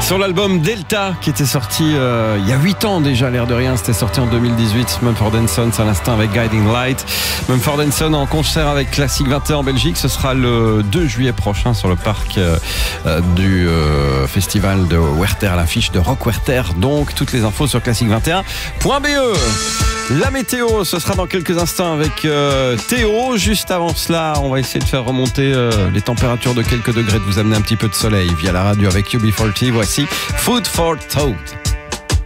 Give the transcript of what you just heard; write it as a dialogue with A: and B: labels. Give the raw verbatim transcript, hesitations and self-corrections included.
A: Sur l'album Delta qui était sorti euh, il y a huit ans déjà, l'air de rien, c'était sorti en deux mille dix-huit. Mumford and Sons à l'instant avec Guiding Light. Mumford and Sons en concert avec Classic vingt et un en Belgique, ce sera le deux juillet prochain sur le parc euh, du euh, festival de Werther, l'affiche de Rock Werther. Donc toutes les infos sur classic vingt et un point b e. La météo, ce sera dans quelques instants avec euh, Théo. Juste avant cela, on va essayer de faire remonter euh, les températures de quelques degrés, de vous amener un petit peu de soleil via la radio avec U B quarante. Voici Food for Thought.